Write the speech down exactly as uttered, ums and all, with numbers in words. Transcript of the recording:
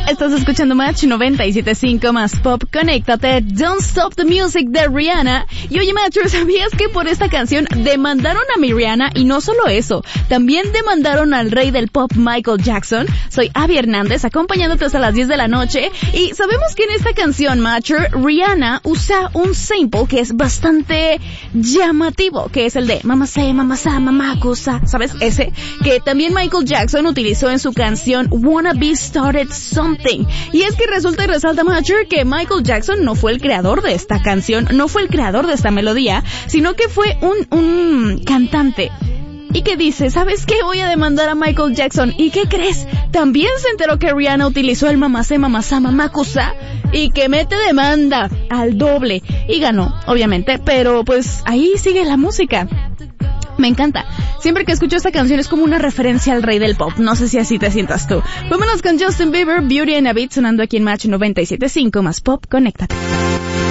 Estás escuchando Match noventa y siete punto cinco más Pop. Conéctate. Don't Stop the Music de Rihanna. Y oye, Matcher, ¿sabías que por esta canción demandaron a mi Rihanna? Y no solo eso, también demandaron al rey del pop, Michael Jackson. Soy Abby Hernández, acompañándote hasta las diez de la noche. Y sabemos que en esta canción, Matcher, Rihanna usa un sample que es bastante llamativo, que es el de Mama Say, Mama Sa, Mama Cosa. ¿Sabes? Ese que también Michael Jackson utilizó en su canción Wanna Be Started Something. Y es que resulta y resalta, Matcher, que Michael Jackson no fue el creador de esta canción, no fue el creador de esta melodía, sino que fue un, un cantante. Y que dice, ¿sabes qué? Voy a demandar a Michael Jackson. ¿Y qué crees? También se enteró que Rihanna utilizó el Mamacé, Mamacá, Mamacusa y que mete demanda al doble. Y ganó, obviamente, pero pues ahí sigue la música. Me encanta. Siempre que escucho esta canción es como una referencia al rey del pop. No sé si así te sientas tú. Vámonos con Justin Bieber, Beauty and a Beat, sonando aquí en Match noventa y siete punto cinco más Pop. Conéctate.